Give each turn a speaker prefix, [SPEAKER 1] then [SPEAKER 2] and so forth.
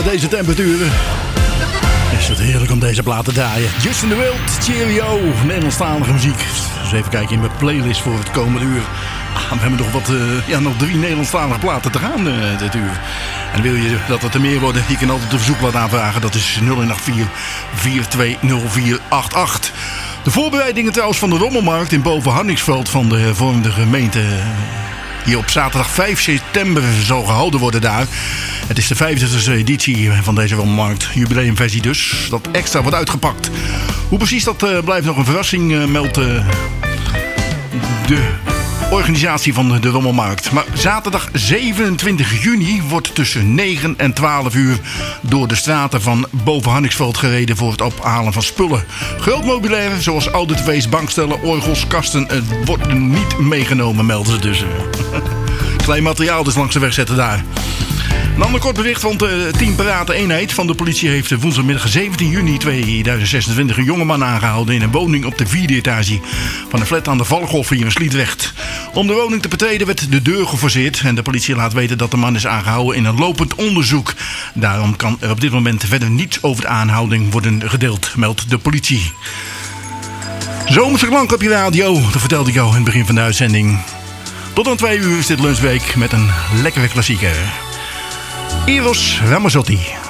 [SPEAKER 1] met deze temperaturen is het heerlijk om deze plaat te draaien. Justin de Wild, Cheerio, Nederlandstalige muziek. Dus even kijken in mijn playlist voor het komende uur. We hebben nog 3 Nederlandstalige platen te gaan dit uur. En wil je dat het er meer worden, je kan altijd de verzoekplaat aanvragen. Dat is 0184 420488. De voorbereidingen trouwens van de Rommelmarkt in Boven-Harningsveld van de hervormde gemeente die op zaterdag 5 september zal gehouden worden daar. Het is de 50e editie van deze Rommelmarkt, jubileumversie dus, dat extra wordt uitgepakt. Hoe precies dat blijft nog een verrassing, meldt de organisatie van de Rommelmarkt. Maar zaterdag 27 juni wordt tussen 9 en 12 uur door de straten van Boven-Harningsveld gereden voor het ophalen van spullen. Groot meubilair zoals oude tv's, bankstellen, orgels, kasten worden niet meegenomen, melden ze dus. Klein materiaal dus langs de weg zetten daar. Een ander kort bericht, want de 10 parate eenheid van de politie heeft woensdagmiddag 17 juni 2026 een jongeman aangehouden in een woning op de 4e etage van een flat aan de Valkhof hier in Sliedrecht. Om de woning te betreden werd de deur geforceerd en de politie laat weten dat de man is aangehouden in een lopend onderzoek. Daarom kan er op dit moment verder niets over de aanhouding worden gedeeld, meldt de politie. Zomerse klank op je radio, dat vertelde ik jou in het begin van de uitzending. Tot aan 2 uur is dit lunchweek met een lekkere klassieker. Eros Ramazzotti.